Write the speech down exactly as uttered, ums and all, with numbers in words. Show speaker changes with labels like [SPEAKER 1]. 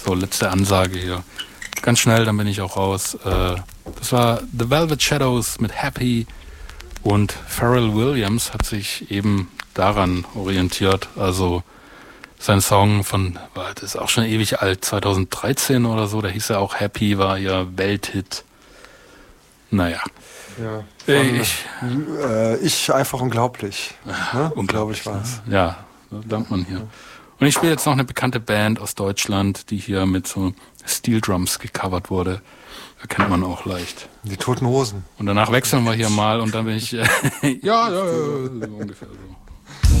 [SPEAKER 1] So, letzte Ansage hier. Ganz schnell, dann bin ich auch raus. Äh, das war The Velvet Shadows mit Happy und Pharrell Williams hat sich eben daran orientiert. Also sein Song von, das ist auch schon ewig alt, zwanzig dreizehn oder so, da hieß er auch Happy, war ja Welthit. Naja.
[SPEAKER 2] Ja, von, ich, äh, ich einfach unglaublich. Ne?
[SPEAKER 1] Unglaublich war es. Ja, so lernt man hier. Und ich spiele jetzt noch eine bekannte Band aus Deutschland, die hier mit so Steel Drums gecovert wurde. Erkennt man auch leicht.
[SPEAKER 2] Die Toten Hosen.
[SPEAKER 1] Und danach wechseln wir hier mal und dann bin ich, ja, ja, ja, ungefähr so.